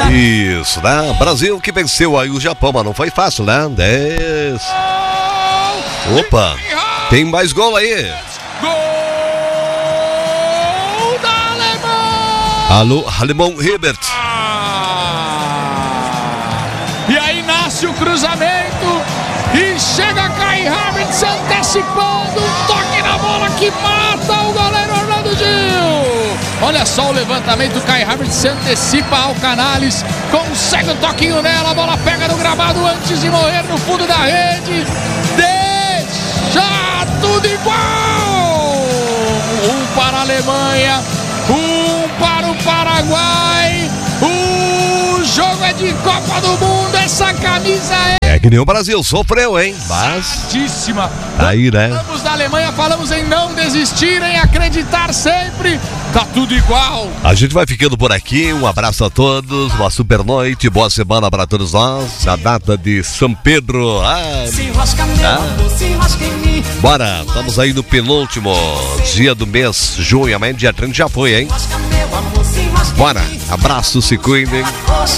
Isso, né? Brasil que venceu aí o Japão, mas não foi fácil, né? 10. Opa, tem mais gol aí. Gol da Alemanha! Alô, Alemão Herbert. E aí nasce o cruzamento e chega Kai Havertz antecipando, um toque na bola que mata o goleiro Orlando Gil. Olha só o levantamento, Kai Havertz se antecipa ao Canales, consegue um toquinho nela, a bola pega no gramado antes de morrer no fundo da rede. Deixa tudo igual. Um para a Alemanha, um para o Paraguai. O jogo é de Copa do Mundo, essa camisa é que nem o Brasil, sofreu, hein? Mas aí, né? Falamos da Alemanha, falamos em não desistir, em acreditar sempre. Tá tudo igual. A gente vai ficando por aqui, um abraço a todos, uma super noite, boa semana para todos nós. A data de São Pedro. Bora, estamos aí no penúltimo dia do mês, junho, amanhã dia 30 já foi, hein? Bora, abraço, se cuidem.